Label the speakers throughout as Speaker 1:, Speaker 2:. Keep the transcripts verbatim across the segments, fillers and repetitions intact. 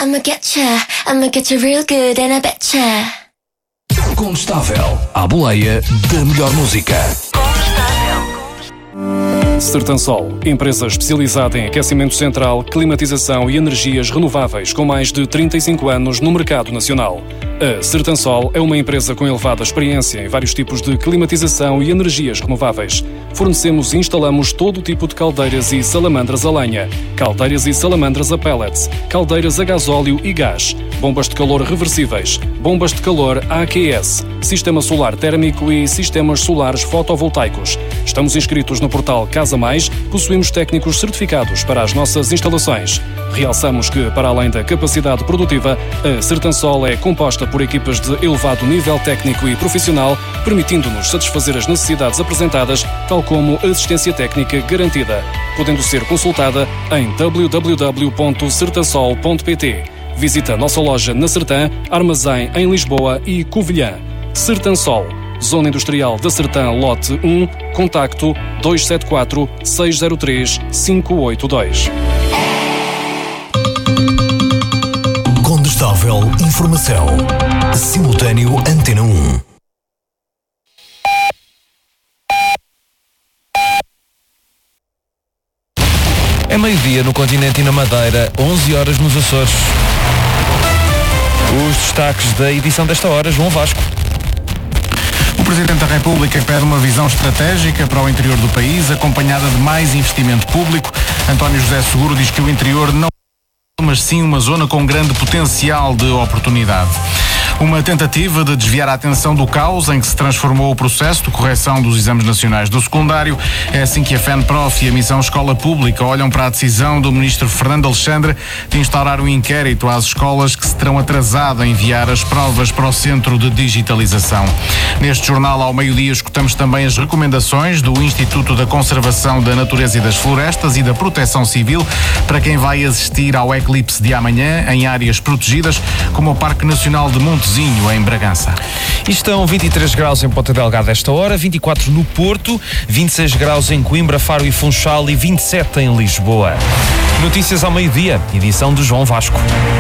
Speaker 1: I'ma getcha, I'ma getcha real good and I betcha.
Speaker 2: Condestável, à boleia da melhor música. Sertansol, empresa especializada em aquecimento central, climatização e energias renováveis com mais de trinta e cinco anos no mercado nacional. A Sertansol é uma empresa com elevada experiência em vários tipos de climatização e energias renováveis. Fornecemos e instalamos todo o tipo de caldeiras e salamandras a lenha, caldeiras e salamandras a pellets, caldeiras a gasóleo e gás, bombas de calor reversíveis, bombas de calor A Q S, sistema solar térmico e sistemas solares fotovoltaicos. Estamos inscritos no portal Casa Mais, possuímos técnicos certificados para as nossas instalações. Realçamos que, para além da capacidade produtiva, a Sertansol é composta por equipas de elevado nível técnico e profissional, permitindo-nos satisfazer as necessidades apresentadas, tal como assistência técnica garantida, podendo ser consultada em w w w ponto sertansol ponto p t. Visita a nossa loja na Sertã, armazém em Lisboa e Covilhã. Sertansol, Zona Industrial da Sertã, lote um, contacto dois sete quatro, seis zero três, cinco oito dois.
Speaker 3: Condestável informação. Simultâneo Antena um.
Speaker 4: É meio-dia no continente e na Madeira, onze horas nos Açores. Os destaques da edição desta hora, João Vasco.
Speaker 5: O Presidente da República pede uma visão estratégica para o interior do país, acompanhada de mais investimento público. António José Seguro diz que o interior não é, mas sim uma zona com grande potencial de oportunidade. Uma tentativa de desviar a atenção do caos em que se transformou o processo de correção dos exames nacionais do secundário. É assim que a FENPROF e a Missão Escola Pública olham para a decisão do Ministro Fernando Alexandre de instaurar um inquérito às escolas que se terão atrasado a enviar as provas para o Centro de Digitalização. Neste jornal, ao meio-dia, escutamos também as recomendações do Instituto da Conservação da Natureza e das Florestas e da Proteção Civil para quem vai assistir ao eclipse de amanhã em áreas protegidas, como o Parque Nacional de Monte em Bragança.
Speaker 4: E estão vinte e três graus em Ponta Delgada esta hora, vinte e quatro no Porto, vinte e seis graus em Coimbra, Faro e Funchal e vinte e sete em Lisboa. Notícias ao meio-dia, edição de João Vasco.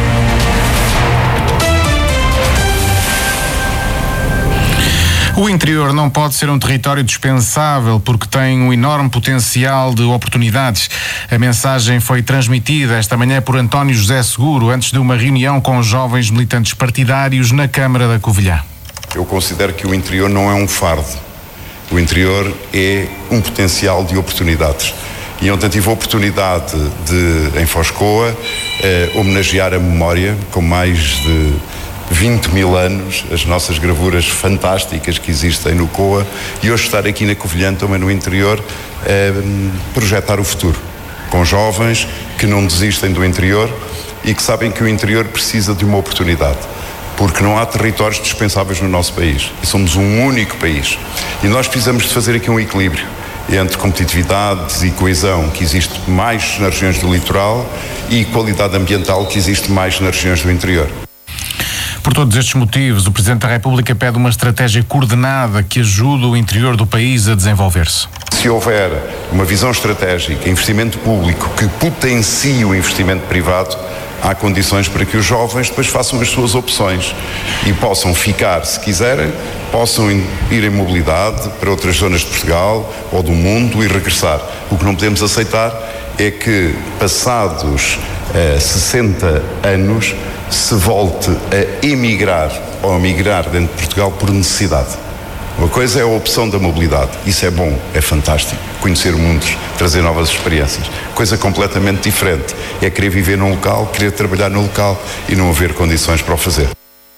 Speaker 5: O interior não pode ser um território dispensável porque tem um enorme potencial de oportunidades. A mensagem foi transmitida esta manhã por António José Seguro antes de uma reunião com os jovens militantes partidários na Câmara da Covilhã.
Speaker 6: Eu considero que o interior não é um fardo. O interior é um potencial de oportunidades. E ontem tive a oportunidade de, em Foscoa, eh, homenagear a memória com mais de vinte mil anos, as nossas gravuras fantásticas que existem no C O A, e hoje estar aqui na Covilhã, também no interior, eh, projetar o futuro, com jovens que não desistem do interior e que sabem que o interior precisa de uma oportunidade, porque não há territórios dispensáveis no nosso país, e somos um único país, e nós precisamos de fazer aqui um equilíbrio entre competitividade e coesão, que existe mais nas regiões do litoral, e qualidade ambiental, que existe mais nas regiões do interior.
Speaker 5: Por todos estes motivos, o Presidente da República pede uma estratégia coordenada que ajude o interior do país a desenvolver-se.
Speaker 6: Se houver uma visão estratégica, investimento público que potencie o investimento privado, há condições para que os jovens depois façam as suas opções e possam ficar, se quiserem, possam ir em mobilidade para outras zonas de Portugal ou do mundo e regressar. O que não podemos aceitar é que, passados eh, sessenta anos, se volte a emigrar ou a migrar dentro de Portugal por necessidade. Uma coisa é a opção da mobilidade, isso é bom, é fantástico, conhecer mundos, trazer novas experiências. Coisa completamente diferente é querer viver num local, querer trabalhar no local e não haver condições para o fazer.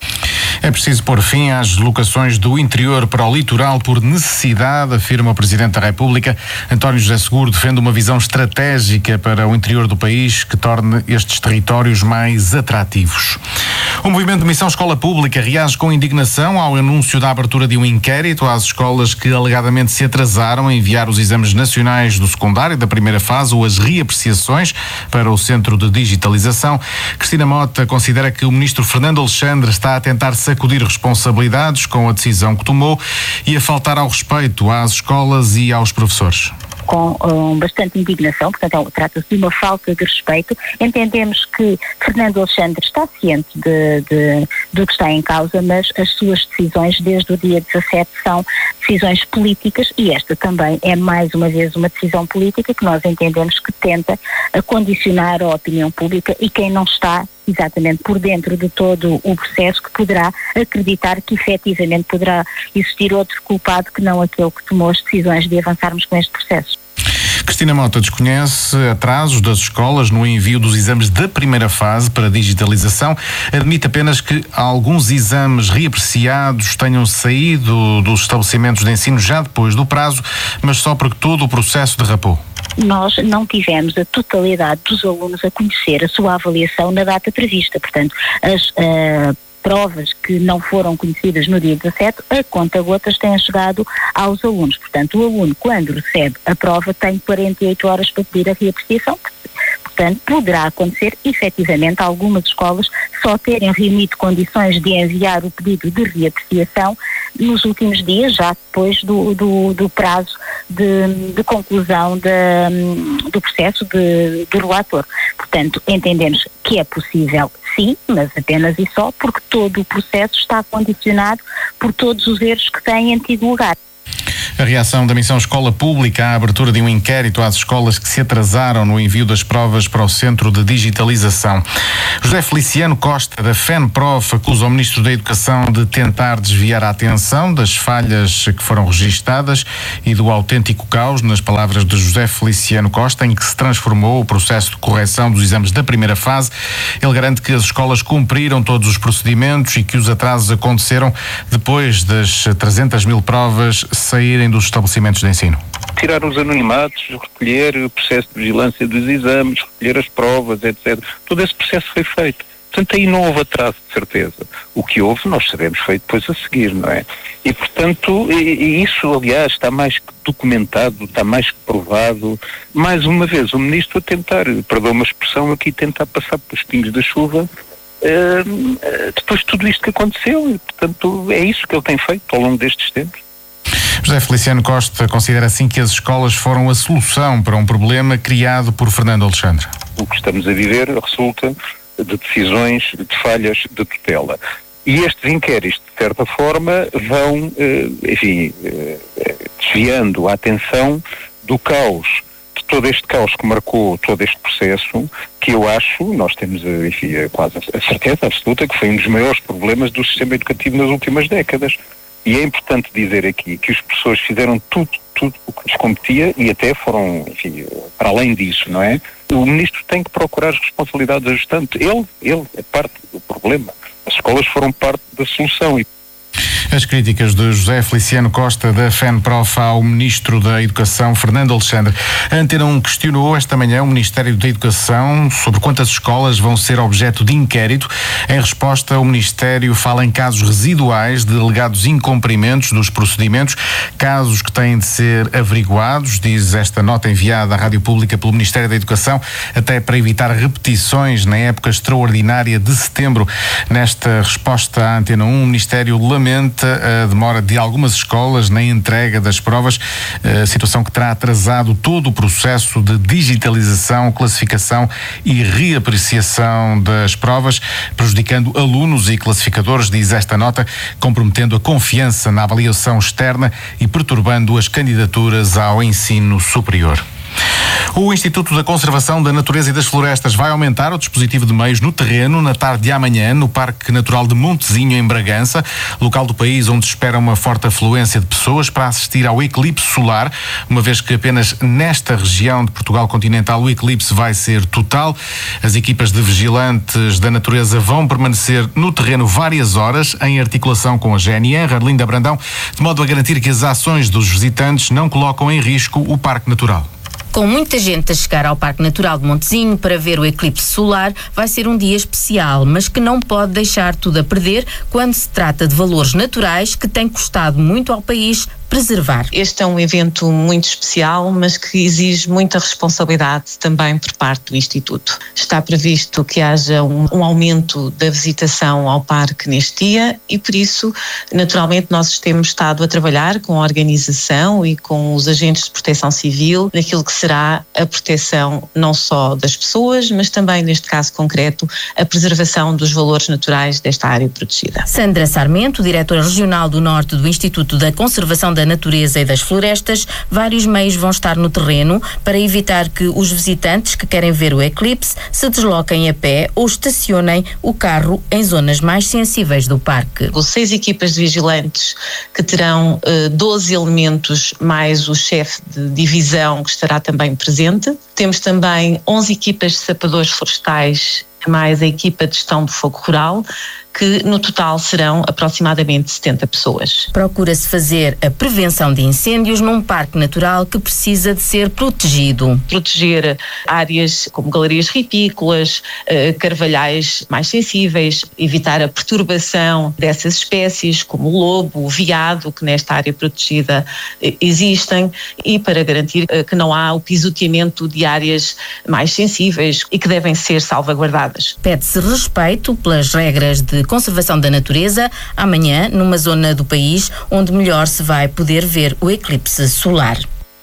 Speaker 5: É preciso pôr fim às deslocações do interior para o litoral por necessidade, afirma o Presidente da República. António José Seguro defende uma visão estratégica para o interior do país que torne estes territórios mais atrativos. O Movimento de Missão Escola Pública reage com indignação ao anúncio da abertura de um inquérito às escolas que alegadamente se atrasaram a enviar os exames nacionais do secundário da primeira fase ou as reapreciações para o Centro de Digitalização. Cristina Mota considera que o Ministro Fernando Alexandre está a tentar sacudir responsabilidades com a decisão que tomou e a faltar ao respeito às escolas e aos professores.
Speaker 7: com um, bastante indignação, portanto, trata-se de uma falta de respeito. Entendemos que Fernando Alexandre está ciente de, de, do que está em causa, mas as suas decisões desde o dia dezassete são decisões políticas e esta também é mais uma vez uma decisão política que nós entendemos que tenta condicionar a opinião pública e quem não está exatamente por dentro de todo o processo que poderá acreditar que efetivamente poderá existir outro culpado que não aquele que tomou as decisões de avançarmos com este processo.
Speaker 5: Cristina Mota desconhece atrasos das escolas no envio dos exames da primeira fase para digitalização. Admite apenas que alguns exames reapreciados tenham saído dos estabelecimentos de ensino já depois do prazo, mas só porque todo o processo derrapou.
Speaker 7: Nós não tivemos a totalidade dos alunos a conhecer a sua avaliação na data prevista. Portanto, as uh, provas que não foram conhecidas no dia dezassete, a conta-gotas têm chegado aos alunos. Portanto, o aluno, quando recebe a prova, tem quarenta e oito horas para pedir a reapreciação. Portanto, poderá acontecer, efetivamente, algumas escolas só terem reunido condições de enviar o pedido de reapreciação nos últimos dias, já depois do, do, do prazo de, de conclusão de, do processo de, do relator. Portanto, entendemos que é possível, sim, mas apenas e só porque todo o processo está condicionado por todos os erros que têm tido lugar.
Speaker 5: A reação da Missão Escola Pública à abertura de um inquérito às escolas que se atrasaram no envio das provas para o Centro de Digitalização. José Feliciano Costa, da FENPROF, acusa o Ministro da Educação de tentar desviar a atenção das falhas que foram registadas e do autêntico caos, nas palavras de José Feliciano Costa, em que se transformou o processo de correção dos exames da primeira fase. Ele garante que as escolas cumpriram todos os procedimentos e que os atrasos aconteceram depois das trezentas mil provas saírem dos estabelecimentos de ensino.
Speaker 8: Tirar os anonimatos, recolher o processo de vigilância dos exames, recolher as provas, etcétera. Todo esse processo foi feito. Portanto, aí não houve atraso, de certeza. O que houve, nós sabemos, foi depois a seguir, não é? E, portanto, e, e isso, aliás, está mais que documentado, está mais que provado. Mais uma vez, o Ministro a tentar, perdão uma expressão aqui, tentar passar pelos pingos da chuva, uh, uh, depois de tudo isto que aconteceu. E, portanto, é isso que ele tem feito ao longo destes tempos.
Speaker 5: José Feliciano Costa considera assim que as escolas foram a solução para um problema criado por Fernando Alexandre.
Speaker 8: O que estamos a viver resulta de decisões, de falhas de tutela. E estes inquéritos, de certa forma, vão, enfim, desviando a atenção do caos, de todo este caos que marcou todo este processo, que eu acho, nós temos, enfim, quase a certeza absoluta que foi um dos maiores problemas do sistema educativo nas últimas décadas. E é importante dizer aqui que os professores fizeram tudo, tudo o que lhes competia e até foram, enfim, para além disso, não é? O Ministro tem que procurar as responsabilidades ajustantes. Ele, ele é parte do problema. As escolas foram parte da solução.
Speaker 5: As críticas de José Feliciano Costa, da FENPROF, ao Ministro da Educação, Fernando Alexandre. A Antena um questionou esta manhã o Ministério da Educação sobre quantas escolas vão ser objeto de inquérito. Em resposta, o Ministério fala em casos residuais de alegados incumprimentos dos procedimentos, casos que têm de ser averiguados, diz esta nota enviada à Rádio Pública pelo Ministério da Educação, até para evitar repetições na época extraordinária de setembro. Nesta resposta à Antena um, o Ministério lamenta a demora de algumas escolas na entrega das provas, situação que terá atrasado todo o processo de digitalização, classificação e reapreciação das provas, prejudicando alunos e classificadores, diz esta nota, comprometendo a confiança na avaliação externa e perturbando as candidaturas ao ensino superior. O Instituto da Conservação da Natureza e das Florestas vai aumentar o dispositivo de meios no terreno na tarde de amanhã no Parque Natural de Montezinho, em Bragança, local do país onde se espera uma forte afluência de pessoas para assistir ao eclipse solar, uma vez que apenas nesta região de Portugal continental o eclipse vai ser total. As equipas de vigilantes da natureza vão permanecer no terreno várias horas, em articulação com a G N R, Arlinda Brandão, de modo a garantir que as ações dos visitantes não colocam em risco o Parque Natural.
Speaker 9: Com muita gente a chegar ao Parque Natural de Montezinho para ver o eclipse solar, vai ser um dia especial, mas que não pode deixar tudo a perder quando se trata de valores naturais que têm custado muito ao país preservar.
Speaker 10: Este é um evento muito especial, mas que exige muita responsabilidade também por parte do Instituto. Está previsto que haja um, um aumento da visitação ao parque neste dia e, por isso, naturalmente, nós temos estado a trabalhar com a organização e com os agentes de proteção civil naquilo que será a proteção não só das pessoas, mas também, neste caso concreto, a preservação dos valores naturais desta área protegida.
Speaker 9: Sandra Sarmento, diretora regional do Norte do Instituto da Conservação da Natureza e das Florestas, vários meios vão estar no terreno para evitar que os visitantes que querem ver o eclipse se desloquem a pé ou estacionem o carro em zonas mais sensíveis do parque.
Speaker 10: Com seis equipas de vigilantes que terão uh, doze elementos mais o chefe de divisão que estará também presente. Temos também onze equipas de sapadores florestais mais a equipa de gestão do fogo rural, que no total serão aproximadamente setenta pessoas.
Speaker 9: Procura-se fazer a prevenção de incêndios num parque natural que precisa de ser protegido.
Speaker 10: Proteger áreas como galerias ritícolas, carvalhais mais sensíveis, evitar a perturbação dessas espécies como o lobo, o veado, que nesta área protegida existem, e para garantir que não há o pisoteamento de áreas mais sensíveis e que devem ser salvaguardadas.
Speaker 9: Pede-se respeito pelas regras de conservação da natureza amanhã numa zona do país onde melhor se vai poder ver o eclipse solar.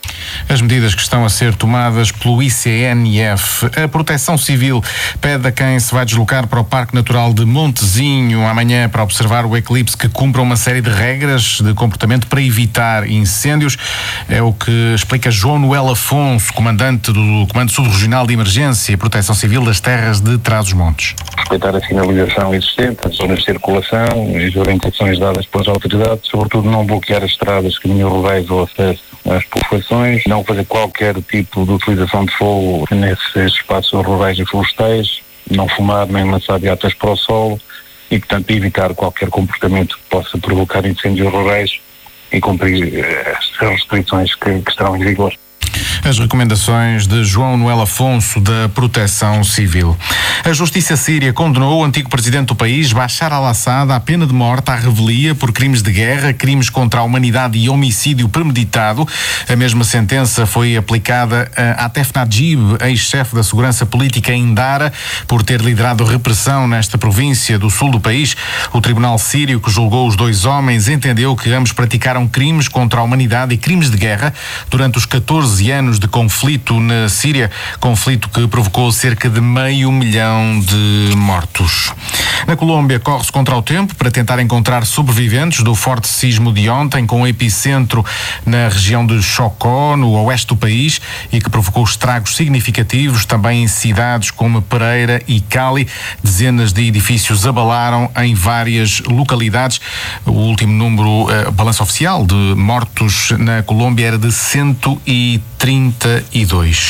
Speaker 5: As medidas que estão a ser tomadas pelo I C N F. A Proteção Civil pede a quem se vai deslocar para o Parque Natural de Montezinho amanhã para observar o eclipse que cumpra uma série de regras de comportamento para evitar incêndios. É o que explica João Noel Afonso, comandante do Comando Subregional de Emergência e Proteção Civil das Terras de Trás-os-Montes.
Speaker 8: Respeitar a sinalização existente, as zonas de circulação e as orientações dadas pelas autoridades, sobretudo não bloquear as estradas, caminhos rurais ou acesso às populações, não fazer qualquer tipo de utilização de fogo nesses espaços rurais e florestais, não fumar nem lançar beatas para o solo e, portanto, evitar qualquer comportamento que possa provocar incêndios rurais e cumprir as restrições que, que estarão em vigor.
Speaker 5: As recomendações de João Noel Afonso, da Proteção Civil. A Justiça Síria condenou o antigo presidente do país, Bashar al-Assad, à pena de morte à revelia por crimes de guerra, crimes contra a humanidade e homicídio premeditado. A mesma sentença foi aplicada a Atef Najib, ex-chefe da segurança política em Dara, por ter liderado repressão nesta província do sul do país. O tribunal sírio que julgou os dois homens entendeu que ambos praticaram crimes contra a humanidade e crimes de guerra durante os catorze anos de conflito na Síria, conflito que provocou cerca de meio milhão de mortos. Na Colômbia, corre-se contra o tempo para tentar encontrar sobreviventes do forte sismo de ontem, com epicentro na região de Chocó, no oeste do país, e que provocou estragos significativos também em cidades como Pereira e Cali. Dezenas de edifícios abalaram em várias localidades. O último número, uh, balanço oficial de mortos na Colômbia era de cento e trinta e dois.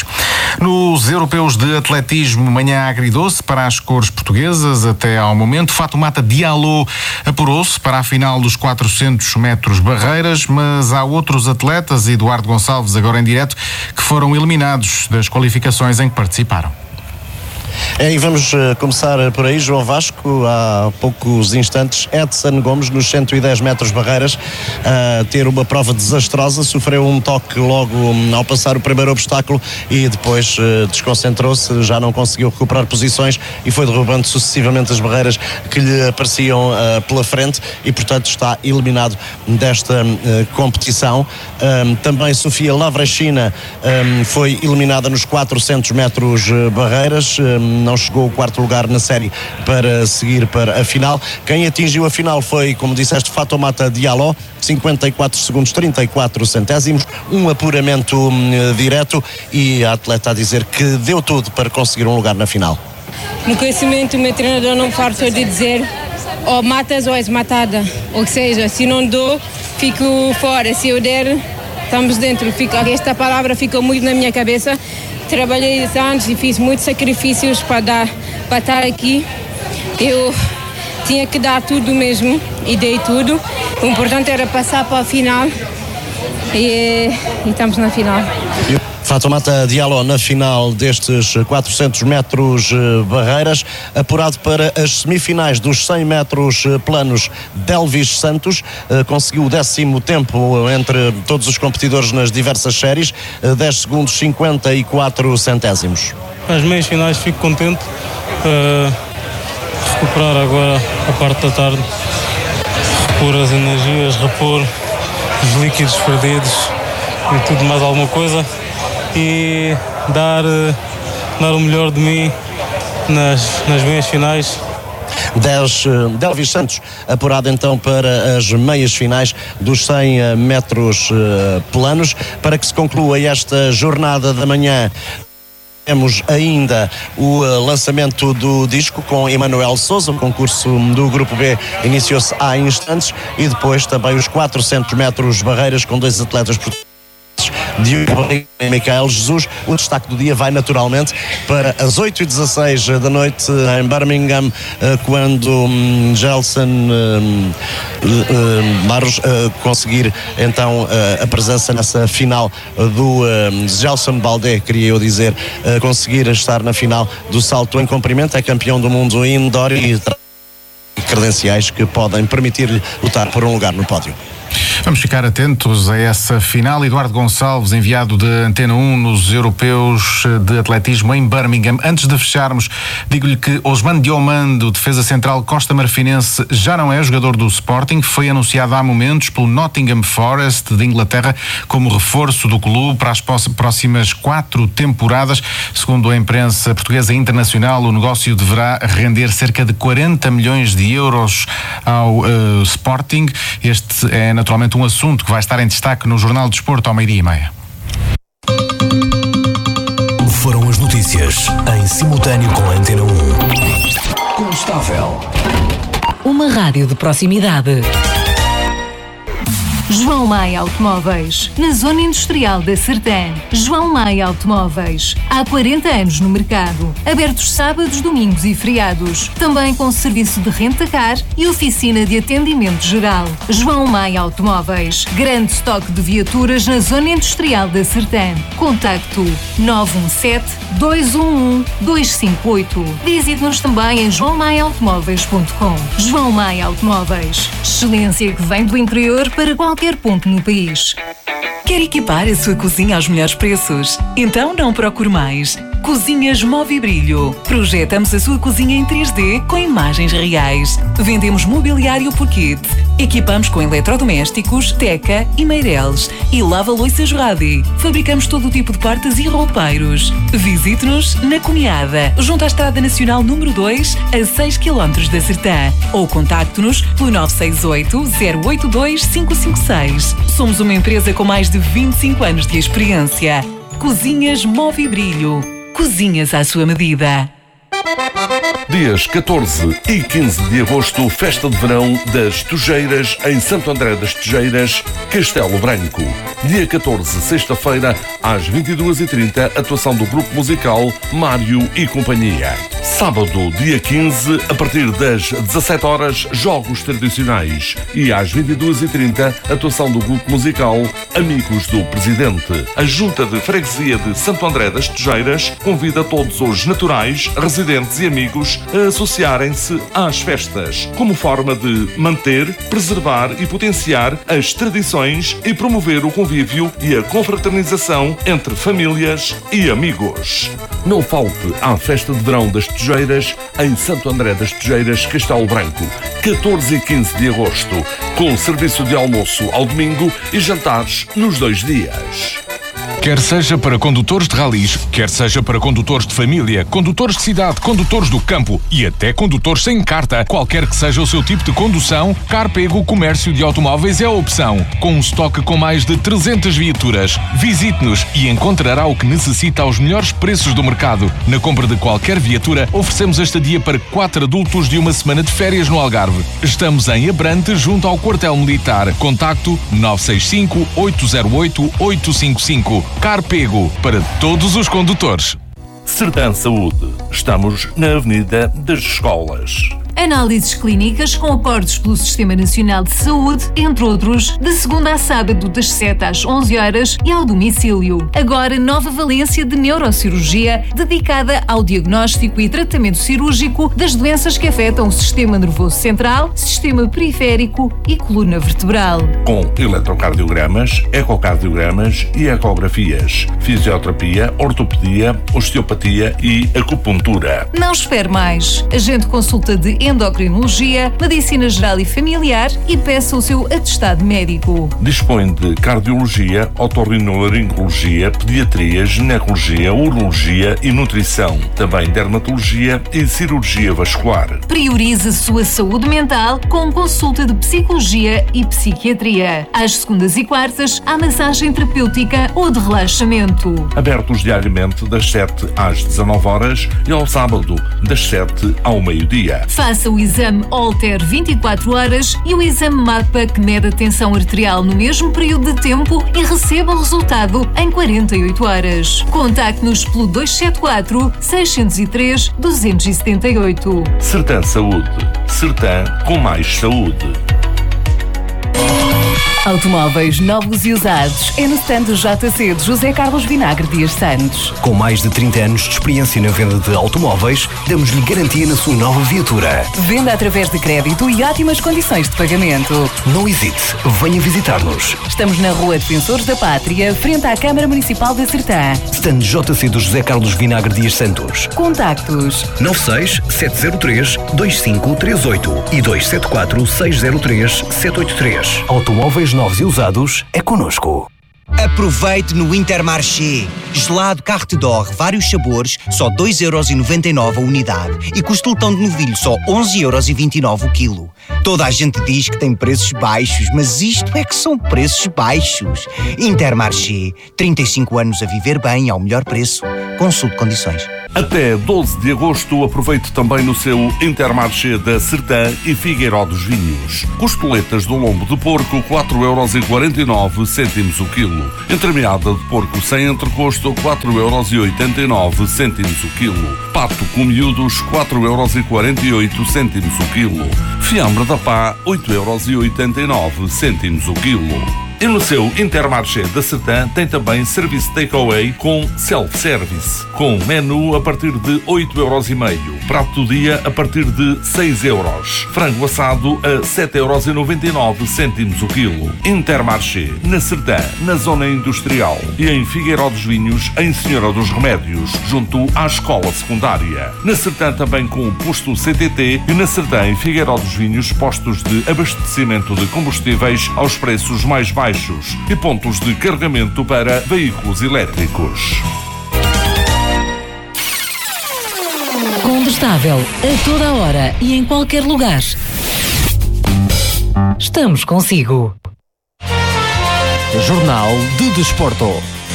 Speaker 5: Nos europeus de atletismo, manhã agridoce para as cores portuguesas até ao momento. Fatoumata Diallo apurou-se para a final dos quatrocentos metros barreiras, mas há outros atletas, Eduardo Gonçalves agora em direto, que foram eliminados das qualificações em que participaram.
Speaker 11: É, e vamos uh, começar por aí, João Vasco. Há poucos instantes, Edson Gomes, nos cento e dez metros barreiras, a uh, ter uma prova desastrosa, sofreu um toque logo um, ao passar o primeiro obstáculo e depois uh, desconcentrou-se, já não conseguiu recuperar posições e foi derrubando sucessivamente as barreiras que lhe apareciam uh, pela frente e, portanto, está eliminado desta uh, competição. Um, também Sofia Lavrechina um, foi eliminada nos quatrocentos metros uh, barreiras. Um, não chegou ao quarto lugar na série para seguir para a final. Quem atingiu a final foi, como disseste, Fatoumata Diallo, cinquenta e quatro segundos, trinta e quatro centésimos, um apuramento um, direto, e a atleta a dizer que deu tudo para conseguir um lugar na final.
Speaker 12: No conhecimento, o meu treinador não fartou de dizer ou matas ou és matada, ou seja, se não dou, fico fora, se eu der, estamos dentro. Fico, esta palavra ficou muito na minha cabeça. Trabalhei anos e fiz muitos sacrifícios para, dar, para estar aqui. Eu tinha que dar tudo mesmo e dei tudo. O importante era passar para a final e, e estamos na final.
Speaker 11: Fatoumata Diallo na final destes quatrocentos metros barreiras, apurado para as semifinais dos cem metros planos. Delvis Santos conseguiu o décimo tempo entre todos os competidores nas diversas séries, dez segundos cinquenta e quatro centésimos.
Speaker 13: Nas meias finais fico contente, uh, recuperar agora a parte da tarde, repor as energias, repor os líquidos perdidos e tudo mais alguma coisa, e dar, dar o melhor de mim nas, nas meias finais.
Speaker 11: dez, Delvis Santos apurado então para as meias finais dos cem metros planos. Para que se conclua esta jornada da manhã, temos ainda o lançamento do disco com Emanuel Sousa. O concurso do Grupo B iniciou-se há instantes, e depois também os quatrocentos metros barreiras com dois atletas portugueses, Diogo Barriga e Micael Jesus. O destaque do dia vai naturalmente para as oito e dezasseis da noite em Birmingham, quando um, Gelson um, um, Barros uh, conseguir então uh, a presença nessa final do um, Gelson Baldé, queria eu dizer, uh, conseguir estar na final do salto em comprimento. É campeão do mundo indoor e credenciais que podem permitir-lhe lutar por um lugar no pódio.
Speaker 5: Vamos ficar atentos a essa final. Eduardo Gonçalves, enviado de Antena um nos Europeus de Atletismo em Birmingham. Antes de fecharmos, digo-lhe que Osman Diomando, defesa central Costa Marfinense, já não é jogador do Sporting. Foi anunciado há momentos pelo Nottingham Forest de Inglaterra como reforço do clube para as próximas quatro temporadas. Segundo a imprensa portuguesa e internacional, o negócio deverá render cerca de quarenta milhões de euros ao uh, Sporting. Este é naturalmente um assunto que vai estar em destaque no Jornal do Desporto ao meio-dia e meia.
Speaker 3: Foram as notícias em simultâneo com a Antena um. Constável.
Speaker 14: Uma rádio de proximidade. João Maia Automóveis, na Zona Industrial da Sertã. João Maia Automóveis, há quarenta anos no mercado. Abertos sábados, domingos e feriados. Também com serviço de rent-a-car e oficina de atendimento geral. João Maia Automóveis, grande estoque de viaturas na Zona Industrial da Sertã. Contacto nove um sete, dois um um, dois cinco oito. Visite-nos também em joão maia automóveis ponto com. João Maia Automóveis, excelência que vem do interior para qualquer qualquer ponto no país.
Speaker 15: Quer equipar a sua cozinha aos melhores preços? Então não procure mais. Cozinhas Movibrilho. Projetamos a sua cozinha em três D com imagens reais. Vendemos mobiliário por kit. Equipamos com eletrodomésticos, teca e meireles. E lava-louças Radi. Fabricamos todo o tipo de portas e roupeiros. Visite-nos na Cunhada, junto à Estrada Nacional número dois, a seis quilómetros da Sertã. Ou contacte-nos pelo nove seis oito, zero oito dois, cinco cinco seis. Somos uma empresa com mais de vinte e cinco anos de experiência. Cozinhas Movibrilho. Cozinhas à sua medida.
Speaker 16: Dias catorze e quinze de agosto, festa de verão das Tujeiras em Santo André das Tujeiras, Castelo Branco. Dia catorze, sexta-feira, às vinte e duas e trinta, atuação do grupo musical Mário e Companhia. Sábado, dia quinze, a partir das dezassete horas, jogos tradicionais. E às vinte e duas e trinta, atuação do grupo musical Amigos do Presidente. A Junta de Freguesia de Santo André das Tujeiras convida todos os naturais, residentes e amigos a associarem-se às festas, como forma de manter, preservar e potenciar as tradições e promover o convívio e a confraternização entre famílias e amigos. Não falte à festa de verão das Tujeiras em Santo André das Tujeiras, Castelo Branco, catorze e quinze de agosto, com serviço de almoço ao domingo e jantares nos dois dias.
Speaker 17: Quer seja para condutores de ralis, quer seja para condutores de família, condutores de cidade, condutores do campo e até condutores sem carta, qualquer que seja o seu tipo de condução, Carpego Comércio de Automóveis é a opção. Com um estoque com mais de trezentas viaturas, visite-nos e encontrará o que necessita aos melhores preços do mercado. Na compra de qualquer viatura, oferecemos a estadia para quatro adultos de uma semana de férias no Algarve. Estamos em Abrante, junto ao quartel militar. Contacto nove seis cinco, oito zero oito, oito cinco cinco. Carpego, para todos os condutores.
Speaker 16: Sertã Saúde. Estamos na Avenida das Escolas.
Speaker 14: Análises clínicas com acordos pelo Sistema Nacional de Saúde, entre outros, de segunda a sábado das sete às onze horas e ao domicílio. Agora, nova valência de neurocirurgia dedicada ao diagnóstico e tratamento cirúrgico das doenças que afetam o sistema nervoso central, sistema periférico e coluna vertebral.
Speaker 16: Com eletrocardiogramas, ecocardiogramas e ecografias, fisioterapia, ortopedia, osteopatia e acupuntura.
Speaker 14: Não espere mais. Agende consulta de endocrinologia, medicina geral e familiar e peça o seu atestado médico.
Speaker 16: Dispõe de cardiologia, otorrinolaringologia, pediatria, ginecologia, urologia e nutrição. Também dermatologia e cirurgia vascular.
Speaker 14: Priorize a sua saúde mental com consulta de psicologia e psiquiatria. Às segundas e quartas, há massagem terapêutica ou de relaxamento.
Speaker 16: Abertos diariamente das sete às dezanove horas e ao sábado das sete ao meio-dia.
Speaker 14: Faça o exame Holter vinte e quatro horas e o exame MAPA que mede a tensão arterial no mesmo período de tempo e receba o resultado em quarenta e oito horas. Contacte-nos pelo dois sete quatro, seis zero três, dois sete oito.
Speaker 16: Sertã Saúde. Sertã com mais saúde.
Speaker 15: Automóveis novos e usados é no stand do J C de José Carlos Vinagre Dias Santos.
Speaker 3: Com mais de trinta anos de experiência na venda de automóveis, damos-lhe garantia na sua nova viatura.
Speaker 15: Venda através de crédito e ótimas condições de pagamento.
Speaker 3: Não hesite, venha visitar-nos.
Speaker 15: Estamos na Rua Defensores da Pátria, frente à Câmara Municipal da Sertã.
Speaker 3: Stand J C do José Carlos Vinagre Dias Santos.
Speaker 15: Contactos
Speaker 3: nove seis sete zero três dois cinco três oito e dois sete quatro seis zero três sete oito três. Automóveis novos e usados é connosco.
Speaker 18: Aproveite no Intermarché. Gelado Carte d'Or, vários sabores, só dois euros e noventa e nove a unidade. E costeletão de novilho, só onze euros e vinte e nove o quilo. Toda a gente diz que tem preços baixos, mas isto é que são preços baixos. Intermarché, trinta e cinco anos a viver bem ao melhor preço. Consulte condições.
Speaker 16: Até doze de agosto, aproveite também no seu Intermarché da Sertã e Figueiró dos Vinhos. Costeletas do lombo de porco, quatro euros e quarenta e nove cêntimos o quilo. Entremeada de porco sem entrecosto, quatro euros e oitenta e nove cêntimos o quilo. Pato com miúdos, quatro euros e quarenta e oito cêntimos o quilo. Fiambre da pá, oito euros e oitenta e nove cêntimos o quilo. E no seu Intermarché da Sertã tem também serviço takeaway com self-service, com menu a partir de oito euros e meio, prato do dia a partir de seis euros, frango assado a sete euros e noventa e nove cêntimos o quilo. Intermarché, na Sertã, na zona industrial e em Figueiró dos Vinhos, em Senhora dos Remédios, junto à escola secundária. Na Sertã também com o posto C T T e na Sertã em Figueiró dos Vinhos, postos de abastecimento de combustíveis aos preços mais baixos e pontos de carregamento para veículos elétricos.
Speaker 15: Combustável a toda a hora e em qualquer lugar. Estamos consigo.
Speaker 3: Jornal de Desporto.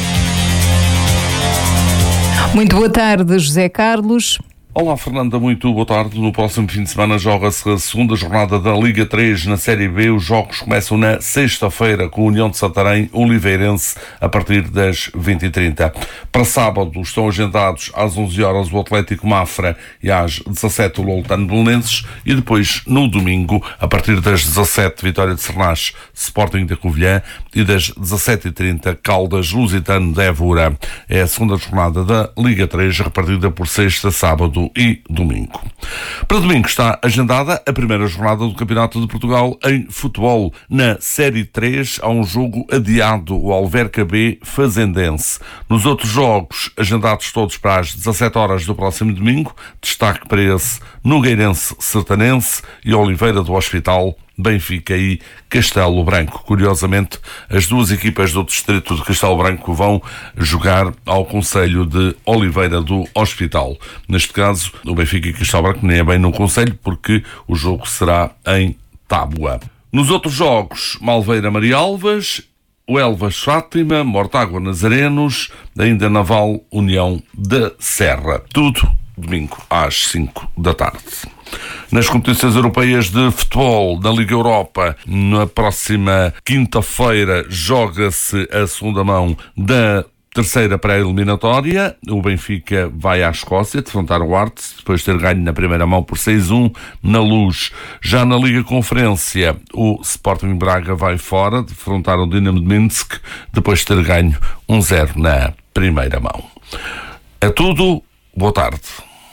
Speaker 14: Muito boa tarde, José Carlos.
Speaker 16: Olá, Fernanda, muito boa tarde. No próximo fim de semana joga-se a segunda jornada da Liga três na Série B. Os jogos começam na sexta-feira com a União de Santarém Oliveirense a partir das vinte e trinta. Para sábado estão agendados às onze horas o Atlético Mafra e às dezassete o Loltano Belenenses e depois no domingo a partir das dezassete Vitória de Sernás Sporting da Covilhã e das dezassete e trinta Caldas Lusitano de Évora. É a segunda jornada da Liga três repartida por sexta, sábado e domingo. Para domingo está agendada a primeira jornada do Campeonato de Portugal em futebol. Na Série três há um jogo adiado, o Alverca B Fazendense. Nos outros jogos, agendados todos para as dezassete horas do próximo domingo, destaque para esse Nogueirense Sertanense e Oliveira do Hospital, Benfica e Castelo Branco. Curiosamente, as duas equipas do distrito de Castelo Branco vão jogar ao concelho de Oliveira do Hospital. Neste caso, o Benfica e Castelo Branco nem é bem no concelho, porque o jogo será em Tábua. Nos outros jogos, Malveira Marialvas, o Elvas Fátima, Mortágua Nazarenos, ainda Naval União da Serra. Tudo domingo às cinco da tarde. Nas competições europeias de futebol da Liga Europa, na próxima quinta-feira joga-se a segunda mão da Terceira pré-eliminatória, o Benfica vai à Escócia defrontar o Hearts, depois de ter ganho na primeira mão por seis a um na Luz. Já na Liga Conferência, o Sporting Braga vai fora defrontar o Dinamo de Minsk, depois de ter ganho um a zero na primeira mão. É tudo, boa tarde.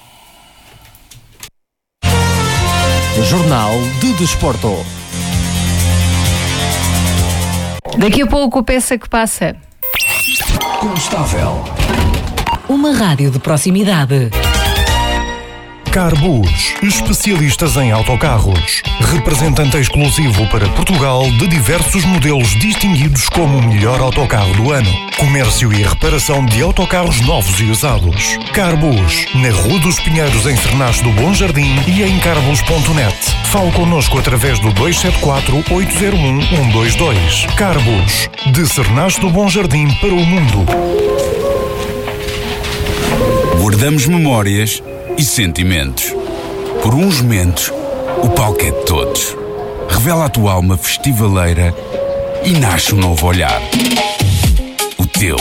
Speaker 19: Jornal de Desporto.
Speaker 14: Daqui a pouco, peça que passa.
Speaker 19: Constável.
Speaker 15: Uma rádio de proximidade.
Speaker 20: Carbus, especialistas em autocarros. Representante exclusivo para Portugal de diversos modelos distinguidos como o melhor autocarro do ano. Comércio e reparação de autocarros novos e usados. Carbus, na Rua dos Pinheiros, em Cernache do Bom Jardim e em carbus ponto net. Fale connosco através do dois sete quatro, oito zero um, um dois dois. Carbus, de Cernache do Bom Jardim para o mundo.
Speaker 21: Guardamos memórias e sentimentos. Por uns momentos, o palco é de todos. Revela a tua alma festivaleira e nasce um novo olhar. O teu.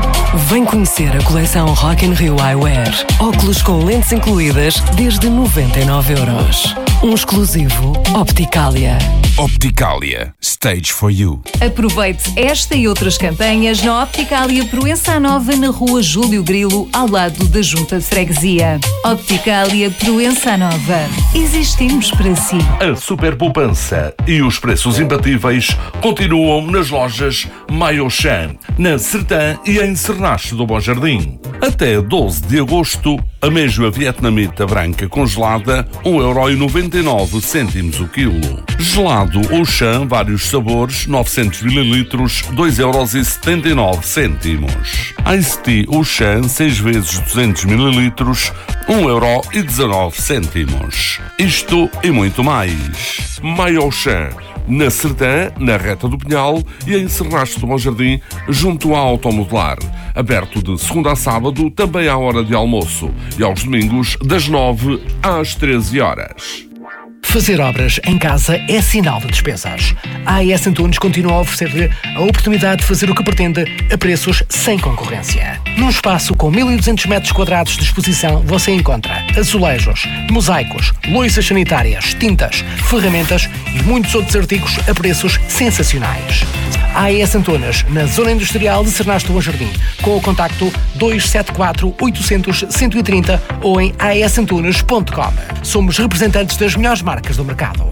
Speaker 15: Vem conhecer a coleção Rock in Rio Eyewear. Óculos com lentes incluídas desde noventa e nove euros. Um exclusivo Opticalia.
Speaker 21: Opticalia. Stage for you.
Speaker 14: Aproveite esta e outras campanhas na Opticalia Proença Nova, na Rua Júlio Grilo, ao lado da Junta de Freguesia. Opticalia Proença Nova. Existimos para si.
Speaker 16: A super poupança e os preços imbatíveis continuam nas lojas Maiochan, na Sertã e em Cernache do Bom Jardim. Até doze de agosto, amêijoa vietnamita branca congelada, um euro e noventa e nove cêntimos o quilo. Gelado Auchan, vários sabores, novecentos mililitros, dois euros e setenta e nove cêntimos. Ice Tea Auchan, seis vezes duzentos mililitros, um euro e dezanove cêntimos. Isto e muito mais. Maiochan, na Sertã, na Reta do Pinhal e em Cernache do Bom Jardim, junto à Automodelar. Aberto de segunda a sábado, também à hora de almoço, e aos domingos, das nove às treze horas.
Speaker 19: Fazer obras em casa é sinal de despesas. A AES Antunes continua a oferecer-lhe a oportunidade de fazer o que pretende a preços sem concorrência. Num espaço com mil e duzentos metros quadrados de exposição, você encontra azulejos, mosaicos, louças sanitárias, tintas, ferramentas e muitos outros artigos a preços sensacionais. A AES Antunes, na Zona Industrial de Cernache do Bom Jardim, com o contacto dois sete quatro, oitocentos, cento e trinta ou em a e s antunes ponto com. Somos representantes das melhores marcas do mercado.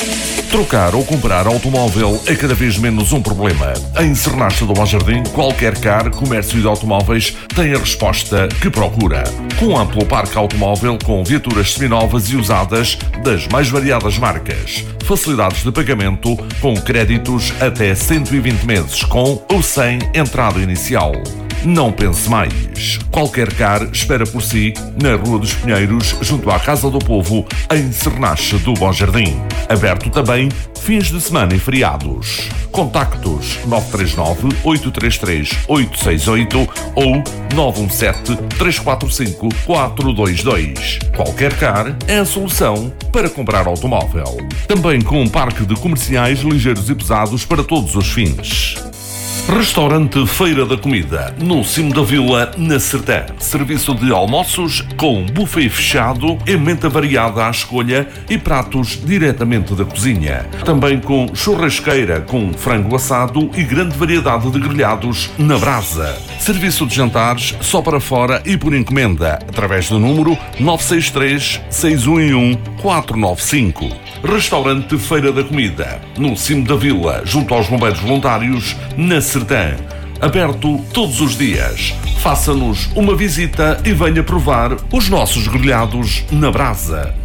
Speaker 16: Trocar ou comprar automóvel é cada vez menos um problema. Em Cernache do Bom Jardim, qualquer car, comércio de automóveis tem a resposta que procura. Com um amplo parque automóvel com viaturas seminovas e usadas das mais variadas marcas. Facilidades de pagamento com créditos até cento e vinte meses, com ou sem entrada inicial. Não pense mais. Qualquer car espera por si na Rua dos Pinheiros, junto à Casa do Povo, em Cernache do Bom Jardim. Aberto também fins de semana e feriados. Contactos nove três nove, oito três três, oito seis oito ou nove um sete, três quatro cinco, quatro dois dois. Qualquer car é a solução para comprar automóvel. Também com um parque de comerciais ligeiros e pesados para todos os fins. Restaurante Feira da Comida, no cimo da vila, na Sertã. Serviço de almoços com buffet fechado, emenda variada à escolha e pratos diretamente da cozinha. Também com churrasqueira com frango assado e grande variedade de grelhados na brasa. Serviço de jantares só para fora e por encomenda, através do número nove seis três, seis um um, quatro nove cinco. Restaurante Feira da Comida, no cimo da vila, junto aos bombeiros voluntários, na Sertã. Aberto todos os dias. Faça-nos uma visita e venha provar os nossos grelhados na brasa.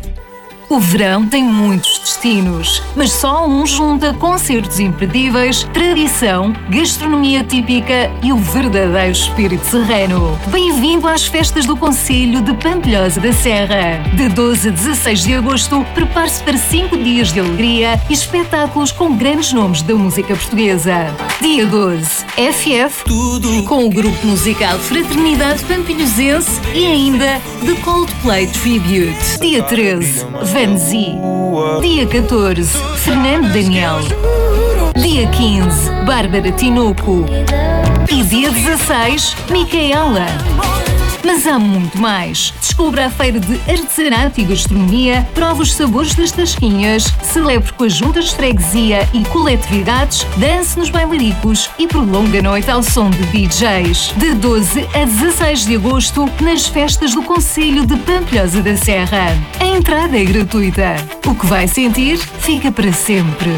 Speaker 14: O verão tem muitos destinos, mas só um junta concertos imperdíveis, tradição, gastronomia típica e o verdadeiro espírito serrano. Bem-vindo às festas do Concelho de Pampilhosa da Serra. De doze a dezasseis de agosto, prepare-se para cinco dias de alegria e espetáculos com grandes nomes da música portuguesa. Dia doze, F F, Tudo com o grupo musical Fraternidade Pampilhosense e ainda The Coldplay Tribute. Dia treze, Vanzi. Dia catorze, Fernando Daniel. Dia quinze, Bárbara Tinoco. E dia dezasseis, Micaela. Mas há muito mais. Descubra a feira de artesanato e gastronomia, prova os sabores das tasquinhas, celebre com as juntas de freguesia e coletividades, dance nos bailaricos e prolonga a noite ao som de D Js. De doze a dezasseis de agosto, nas festas do Concelho de Pampilhosa da Serra. A entrada é gratuita. O que vai sentir, fica para sempre.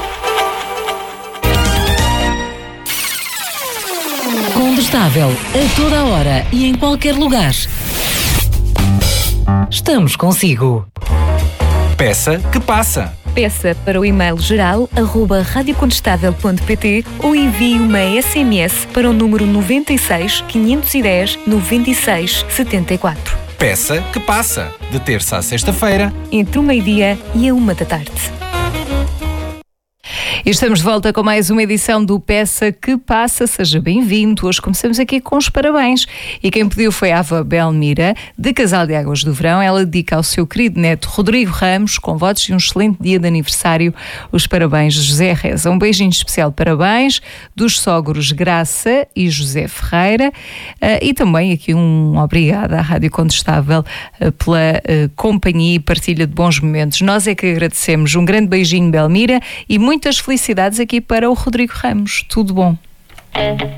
Speaker 1: Condestável, a toda a hora e em qualquer lugar. Estamos consigo.
Speaker 22: Peça que passa.
Speaker 23: Peça para o e-mail geral arroba radiocondestável ponto pt ou envie uma S M S para o número nove seis, quinhentos e dez, noventa e seis, setenta e quatro.
Speaker 22: Peça que passa. De terça à sexta-feira,
Speaker 23: entre o meio-dia e a uma da tarde.
Speaker 24: E estamos de volta com mais uma edição do Peça que Passa. Seja bem-vindo. Hoje começamos aqui com os parabéns. E quem pediu foi a avó Belmira, de Casal de Águas do Verão. Ela dedica ao seu querido neto Rodrigo Ramos, com votos de um excelente dia de aniversário, os parabéns de José Reza. Um beijinho especial, parabéns, dos sogros Graça e José Ferreira. Uh, e também aqui um obrigado à Rádio Condestável uh, pela uh, companhia e partilha de bons momentos. Nós é que agradecemos. Um grande beijinho, Belmira, e muitas felicidades aqui para o Rodrigo Ramos. Tudo bom.